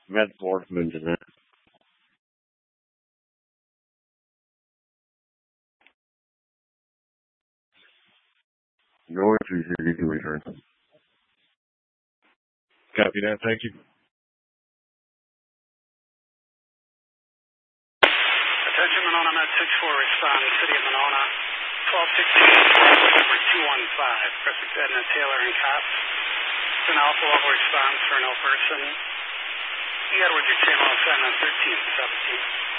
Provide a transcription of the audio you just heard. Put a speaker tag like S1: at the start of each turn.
S1: Med Portman to that. North 332 return. Copy that, thank you.
S2: Attention Monona Med 64, respond, City of Monona, 1216, number 215, Prefect Edna Taylor and Cops. It's an alpha level response for no person. Edward, your channel assignment 1317.